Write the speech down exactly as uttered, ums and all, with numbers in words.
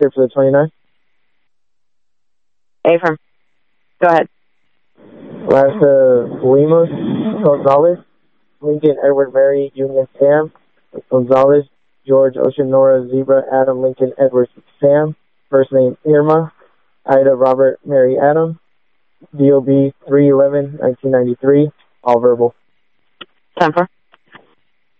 Here for the twenty-nine. Affirm. Go ahead. Last, uh, Lemos, Gonzalez, Lincoln, Edward, Mary, Union, Sam, Gonzalez, George, Ocean, Nora, Zebra, Adam, Lincoln, Edward, Sam, first name Irma, Ida, Robert, Mary, Adam, D O B three eleven nineteen ninety-three, all verbal. ten four.